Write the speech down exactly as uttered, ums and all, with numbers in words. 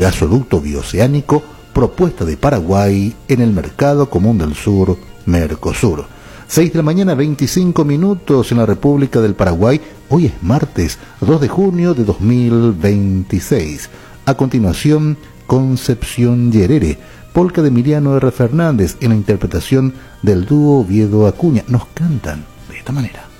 gasoducto bioceánico, propuesta de Paraguay en el Mercado Común del Sur, Mercosur. seis de la mañana, veinticinco minutos en la República del Paraguay. Hoy es martes dos de junio de dos mil veintiséis. A continuación, Concepción Yerere, polca de Emiliano R. Fernández en la interpretación del dúo Oviedo Acuña. Nos cantan de esta manera.